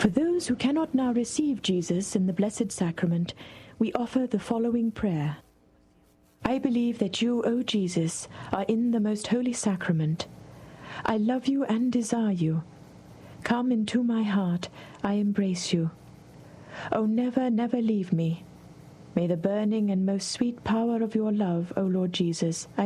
For those who cannot now receive Jesus in the Blessed Sacrament, we offer the following prayer. I believe that you, O Jesus, are in the most holy sacrament. I love you and desire you. Come into my heart, I embrace you. O never, never leave me. May the burning and most sweet power of your love, O Lord Jesus,